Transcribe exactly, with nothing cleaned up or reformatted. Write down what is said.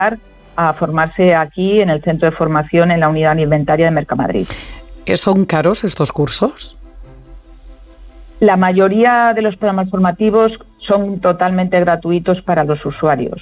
a formarse aquí en el centro de formación en la unidad alimentaria de Mercamadrid. ¿Son caros estos cursos? La mayoría de los programas formativos son totalmente gratuitos para los usuarios.